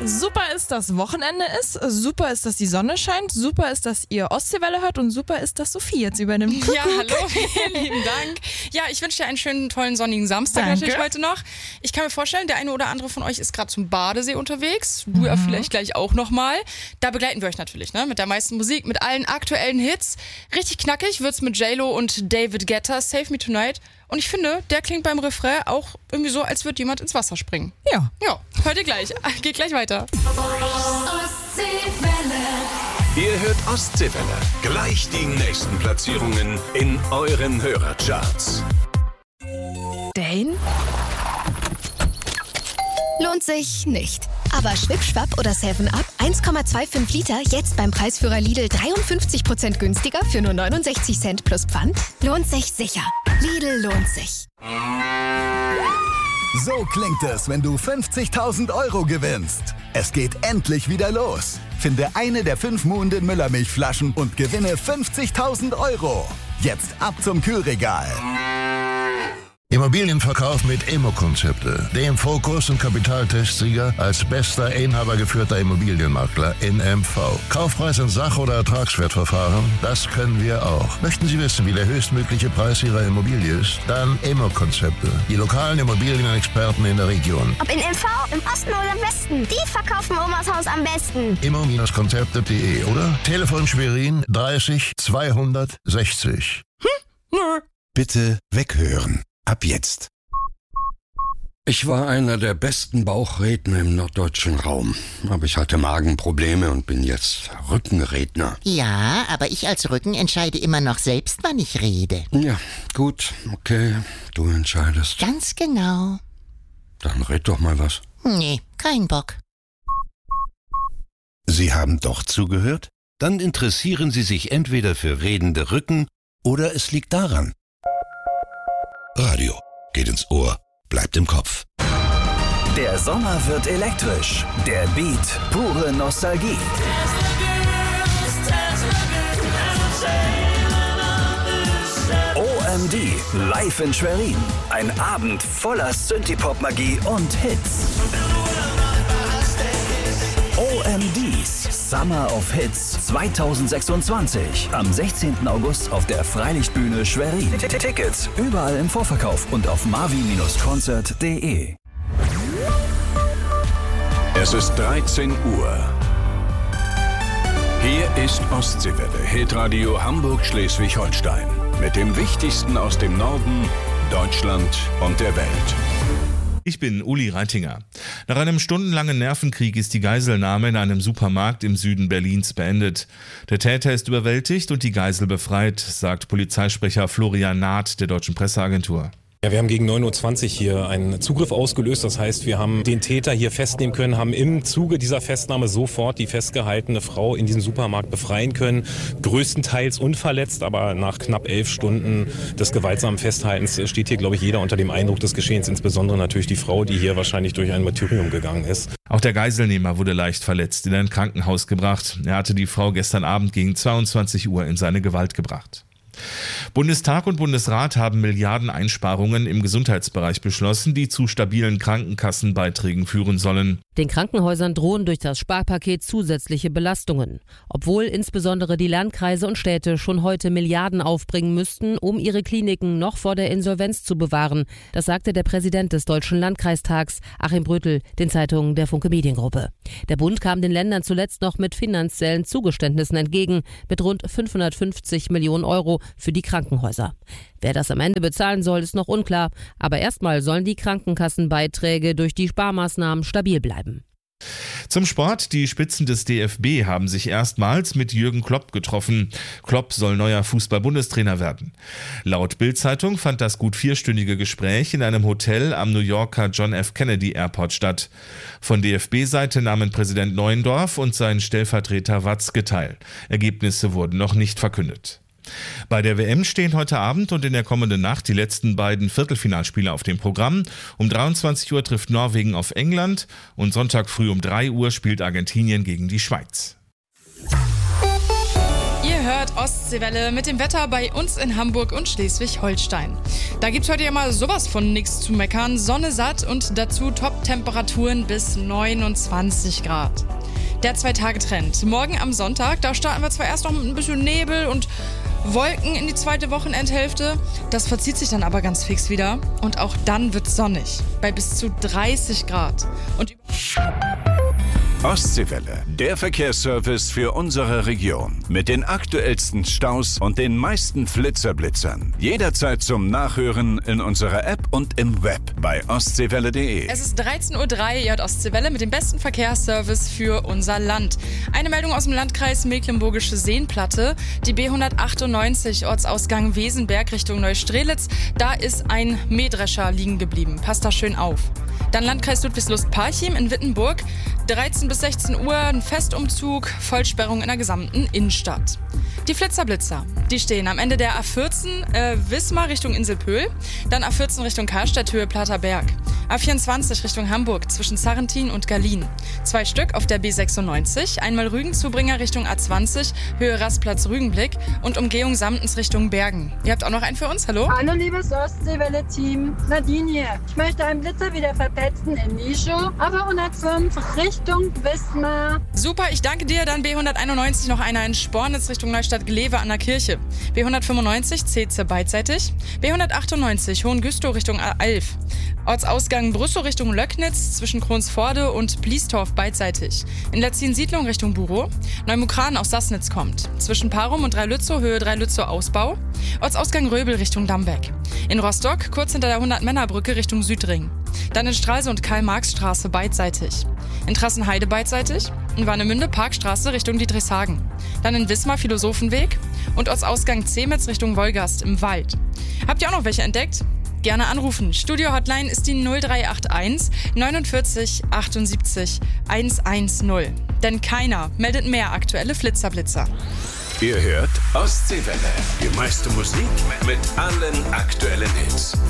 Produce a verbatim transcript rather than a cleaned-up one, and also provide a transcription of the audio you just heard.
Super ist, dass Wochenende ist, super ist, dass die Sonne scheint, super ist, dass ihr Ostseewelle hört und super ist, dass Sophie jetzt übernimmt. Kuckuck. Ja, hallo, vielen lieben Dank. Ja, ich wünsche dir einen schönen, tollen, sonnigen Samstag Danke. natürlich heute noch. Ich kann mir vorstellen, der eine oder andere von euch ist gerade zum Badesee unterwegs. Du ja vielleicht gleich auch nochmal. Da begleiten wir euch natürlich, ne? Mit der meisten Musik, mit allen aktuellen Hits. Richtig knackig wird's mit J-Lo und David Guetta, Save Me Tonight. Und ich finde, der klingt beim Refrain auch irgendwie so, als würde jemand ins Wasser springen. Ja. Ja, hört ihr gleich. Geht gleich weiter. Ihr hört Ostseewelle. Gleich die nächsten Platzierungen in euren Hörercharts. Dane? Lohnt sich nicht. Aber Schwip-Schwapp oder seven up, eins Komma fünfundzwanzig Liter, jetzt beim Preisführer Lidl dreiundfünfzig Prozent günstiger für nur neunundsechzig Cent plus Pfand? Lohnt sich sicher. Lidl lohnt sich. So klingt es, wenn du fünfzigtausend Euro gewinnst. Es geht endlich wieder los. Finde eine der fünf Muhnden Müllermilchflaschen und gewinne fünfzigtausend Euro. Jetzt ab zum Kühlregal. Immobilienverkauf mit Immo-Konzepte, dem Fokus- und Kapitaltestsieger als bester inhabergeführter Immobilienmakler in M V. Kaufpreis in Sach- oder Ertragswertverfahren, das können wir auch. Möchten Sie wissen, wie der höchstmögliche Preis Ihrer Immobilie ist? Dann Immo-Konzepte, die lokalen Immobilienexperten in der Region. Ob in M V, im Osten oder im Westen, die verkaufen Omas Haus am besten. immo-konzepte punkt de oder Telefon Schwerin dreißig zweihundertsechzig. Hm? Bitte weghören. Ab jetzt. Ich war einer der besten Bauchredner im norddeutschen Raum. Aber ich hatte Magenprobleme und bin jetzt Rückenredner. Ja, aber ich als Rücken entscheide immer noch selbst, wann ich rede. Ja, gut, okay, du entscheidest. Ganz genau. Dann red doch mal was. Nee, kein Bock. Sie haben doch zugehört? Dann interessieren Sie sich entweder für redende Rücken oder es liegt daran. Radio geht ins Ohr, bleibt im Kopf. Der Sommer wird elektrisch. Der Beat, pure Nostalgie. O M D, live in Schwerin. Ein Abend voller Synthie-Pop-Magie und Hits. O M Ds Summer of Hits zweitausendsechsundzwanzig. Am sechzehnten August auf der Freilichtbühne Schwerin. Tickets überall im Vorverkauf und auf marvi Bindestrich konzert punkt de. Es ist dreizehn Uhr. Hier ist Ostseewelle, Hitradio Hamburg-Schleswig-Holstein. Mit dem Wichtigsten aus dem Norden, Deutschland und der Welt. Ich bin Uli Reitinger. Nach einem stundenlangen Nervenkrieg ist die Geiselnahme in einem Supermarkt im Süden Berlins beendet. Der Täter ist überwältigt und die Geisel befreit, sagt Polizeisprecher Florian Naht der Deutschen Presseagentur. Ja, wir haben gegen neun Uhr zwanzig hier einen Zugriff ausgelöst. Das heißt, wir haben den Täter hier festnehmen können, haben im Zuge dieser Festnahme sofort die festgehaltene Frau in diesem Supermarkt befreien können. Größtenteils unverletzt, aber nach knapp elf Stunden des gewaltsamen Festhaltens steht hier, glaube ich, jeder unter dem Eindruck des Geschehens. Insbesondere natürlich die Frau, die hier wahrscheinlich durch ein Martyrium gegangen ist. Auch der Geiselnehmer wurde leicht verletzt in ein Krankenhaus gebracht. Er hatte die Frau gestern Abend gegen zweiundzwanzig Uhr in seine Gewalt gebracht. Bundestag und Bundesrat haben Milliardeneinsparungen im Gesundheitsbereich beschlossen, die zu stabilen Krankenkassenbeiträgen führen sollen. Den Krankenhäusern drohen durch das Sparpaket zusätzliche Belastungen. Obwohl insbesondere die Landkreise und Städte schon heute Milliarden aufbringen müssten, um ihre Kliniken noch vor der Insolvenz zu bewahren. Das sagte der Präsident des Deutschen Landkreistags, Achim Brötel, den Zeitungen der Funke Mediengruppe. Der Bund kam den Ländern zuletzt noch mit finanziellen Zugeständnissen entgegen, mit rund fünfhundertfünfzig Millionen Euro für die Krankenhäuser. Wer das am Ende bezahlen soll, ist noch unklar. Aber erstmal sollen die Krankenkassenbeiträge durch die Sparmaßnahmen stabil bleiben. Zum Sport. Die Spitzen des D F B haben sich erstmals mit Jürgen Klopp getroffen. Klopp soll neuer Fußball-Bundestrainer werden. Laut Bild-Zeitung fand das gut vierstündige Gespräch in einem Hotel am New Yorker John F. Kennedy Airport statt. Von D F B-Seite nahmen Präsident Neuendorf und sein Stellvertreter Watzke teil. Ergebnisse wurden noch nicht verkündet. Bei der W M stehen heute Abend und in der kommenden Nacht die letzten beiden Viertelfinalspiele auf dem Programm. Um dreiundzwanzig Uhr trifft Norwegen auf England und Sonntag früh um drei Uhr spielt Argentinien gegen die Schweiz. Ihr hört hört Ostseewelle mit dem Wetter bei uns in Hamburg und Schleswig-Holstein. Da gibt's heute ja mal sowas von nichts zu meckern. Sonne satt und dazu Top-Temperaturen bis neunundzwanzig Grad. Der Zwei-Tage-Trend. Morgen am Sonntag, da starten wir zwar erst noch mit ein bisschen Nebel und Wolken in die zweite Wochenendhälfte. Das verzieht sich dann aber ganz fix wieder. Und auch dann wird's sonnig. Bei bis zu dreißig Grad. Und Ostseewelle, der Verkehrsservice für unsere Region. Mit den aktuellsten Staus und den meisten Flitzerblitzern. Jederzeit zum Nachhören in unserer App und im Web bei ostseewelle punkt de. Es ist dreizehn Uhr drei, ihr hört Ostseewelle mit dem besten Verkehrsservice für unser Land. Eine Meldung aus dem Landkreis Mecklenburgische Seenplatte. Die B hundertachtundneunzig, Ortsausgang Wesenberg Richtung Neustrelitz. Da ist ein Mähdrescher liegen geblieben. Passt da schön auf. Dann Landkreis Ludwigslust-Parchim in Wittenburg. dreizehn bis sechzehn Uhr, ein Festumzug, Vollsperrung in der gesamten Innenstadt. Die Flitzerblitzer, die stehen am Ende der A vierzehn äh, Wismar Richtung Inselpöhl, dann A vierzehn Richtung Karlstadt, Höhe Platterberg, A vierundzwanzig Richtung Hamburg zwischen Sarrentin und Gallien. Zwei Stück auf der B sechsundneunzig, einmal Rügenzubringer Richtung A zwanzig, Höhe Rastplatz Rügenblick und Umgehung Samtens Richtung Bergen. Ihr habt auch noch einen für uns, hallo? Hallo liebes Ostseewelle-Team, Nadine hier. Ich möchte einen Blitzer wieder verpetzen in Nischow, aber hundertfünf Richtung Wismar. Super, ich danke dir. Dann B hunderteinundneunzig noch einer in Spornitz Richtung Neustadt-Glewe an der Kirche. B hundertfünfundneunzig Ceze beidseitig. B hundertachtundneunzig Hohengüstow Richtung A elf. Ortsausgang Brüssow Richtung Löcknitz zwischen Kronsforde und Bliestorf beidseitig. In Letzin-Siedlung Richtung Burow. Neumukran aus Sassnitz kommt. Zwischen Parum und Dreilützow Höhe Dreilützow Ausbau. Ortsausgang Röbel Richtung Dambeck. In Rostock kurz hinter der hundert-Männer-Brücke Richtung Südring. Dann in Stralsund und Karl-Marx-Straße beidseitig. In Trassenheide beidseitig. In Warnemünde Parkstraße Richtung Dietrichshagen. Dann in Wismar Philosophenweg und Ortsausgang Zemetz Richtung Wolgast im Wald. Habt ihr auch noch welche entdeckt? Gerne anrufen. Studio-Hotline ist die null drei acht eins neunundvierzig achtundsiebzig hundertzehn. Denn keiner meldet mehr aktuelle Flitzerblitzer. Ihr hört Ostseewelle. Die meiste Musik mit allen aktuellen Hits.